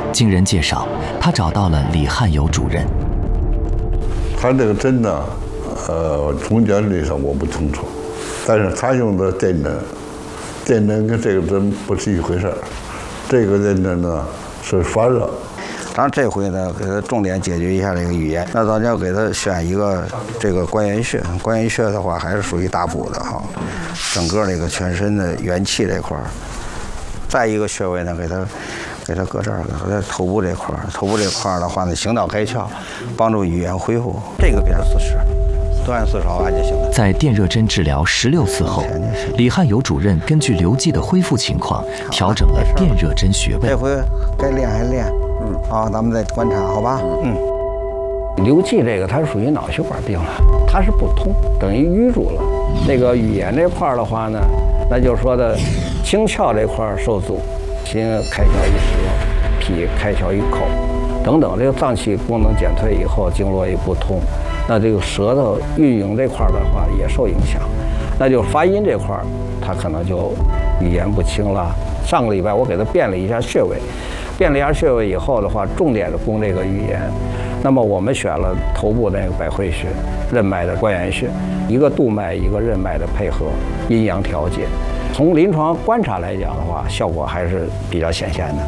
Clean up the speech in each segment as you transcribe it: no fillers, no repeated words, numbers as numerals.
经人介绍，他找到了李汉友主任。 他这个针呢，从原理上我不清楚，但是他用的电针，电针跟这个针不是一回事儿。这个电针呢是发热。 当然这回呢，给他重点解决一下这个语言。那咱要给他选一个这个关元穴，关元穴的话还是属于大补的哈，整个这个全身的元气这块儿。再一个穴位呢，给他搁这儿，搁在头部这块儿。头部这块儿的话呢，行导开窍，帮助语言恢复。这个给他40，多按4勺按就行了。 在电热针治疗16次后，李汉友主任根据刘季的恢复情况，调整了电热针穴位。 这回该练还练。好，咱们再观察，好吧？刘季这个他是属于脑血管病了，他是不通，等于淤住了。这个语言这块的话呢，那就是说的清窍这块受阻，心开窍于舌，脾开窍于口，等等，这个脏器功能减退以后，经络也不通，那这个舌头运营这块的话也受影响，那就发音这块他可能就语言不清了。上个礼拜我给他变了一下穴位。变了一下穴位以后的话，重点的攻这个语言。那么我们选了头部那个百会穴、任脉的关元穴，一个督脉一个任脉的配合，阴阳调节。从临床观察来讲的话，效果还是比较显现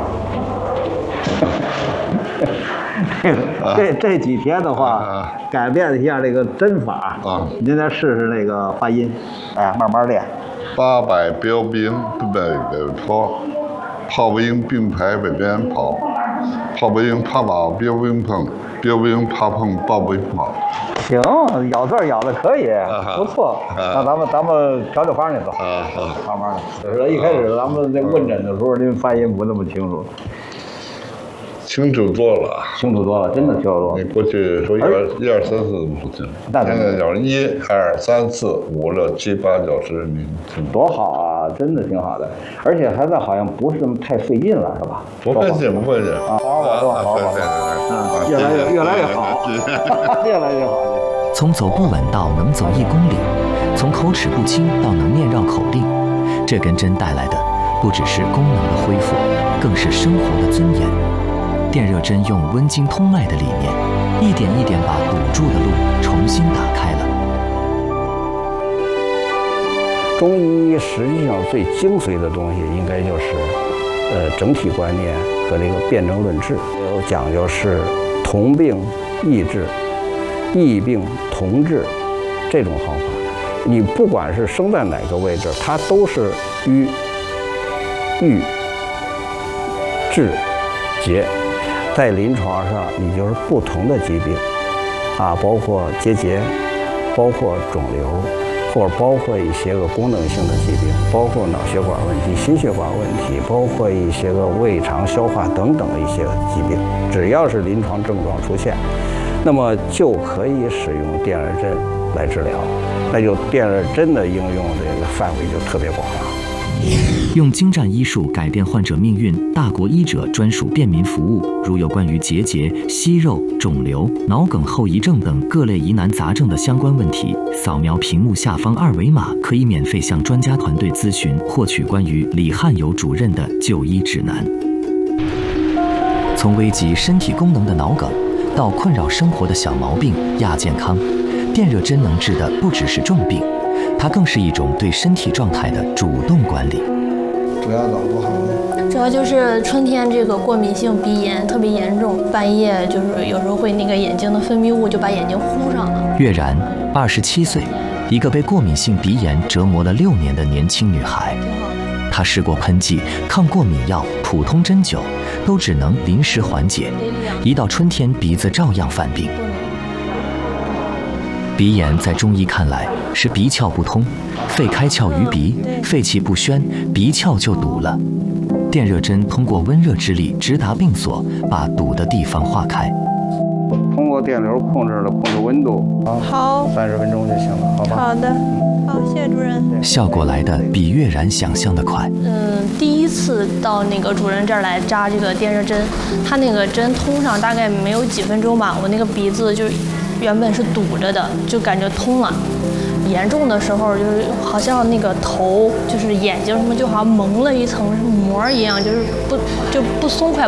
的。这几天的话，改变一下这个针法啊，您再试试那个发音，哎，慢慢练。 八百标兵北坡。炮兵并排北边跑，炮兵怕马标兵碰，标兵怕碰炮兵跑。 行，咬字咬的可以，不错。那咱们调方去走，慢慢的。一开始咱们在问诊的时候，您发音不那么清楚。 清楚多了， 清楚多了，真的清楚多了。 你过去说1、2、3、4不清，现在叫1、2、3、4、5、6、7、8、9、10，你听多好啊，真的挺好的，而且现在好像不是那么太费劲了，是吧？ 不费劲，不费劲啊， 好，越来越好，越来越好。 从走不稳到能走1公里，从口齿不清到能念绕口令，这根针带来的不只是功能的恢复，更是生活的尊严。电热针用温经通脉的理念，一点一点把堵住的路重新打开了。 中医实际上最精髓的东西，应该就是整体观念和这个辨证论治，有讲究是同病异治、异病同治这种方法。你不管是生在哪个位置，它都是瘀、滞、结。在临床上，你就是不同的疾病，包括结节，包括肿瘤，或者包括一些个功能性的疾病，包括脑血管问题、心血管问题，包括一些个胃肠消化等等的一些疾病，只要是临床症状出现，那么就可以使用电热针来治疗，那就电热针的应用这个范围就特别广了。 用精湛医术改变患者命运，大国医者专属便民服务。如有关于结节、息肉、肿瘤、脑梗后遗症等各类疑难杂症的相关问题，扫描屏幕下方2维码，可以免费向专家团队咨询，获取关于李汉友主任的就医指南。从危及身体功能的脑梗，到困扰生活的小毛病、亚健康，电热针能治的不只是重病。它更是一种对身体状态的主动管理。 主要脑不好呢？ 主要就是春天这个过敏性鼻炎特别严重，半夜就是有时候会那个眼睛的分泌物就把眼睛糊上了。 岳然，27岁，一个被过敏性鼻炎折磨了6年的年轻女孩。她试过喷剂、抗过敏药、普通针灸，都只能临时缓解。一到春天，鼻子照样犯病。鼻炎在中医看来是鼻窍不通，肺开窍于鼻，肺气不宣，鼻窍就堵了。电热针通过温热之力直达病所，把堵的地方化开。 通过电流控制温度， 好 ，30分钟就行了，好吧？ 好的，好，谢谢主任。 效果来的比岳然想象的快。 第一次到那个主任这儿来扎这个电热针，他那个针通上大概没有几分钟吧，我那个鼻子就原本是堵着的，就感觉通了。严重的时候就是好像那个头就是眼睛什么就好像蒙了一层膜一样，就是不松快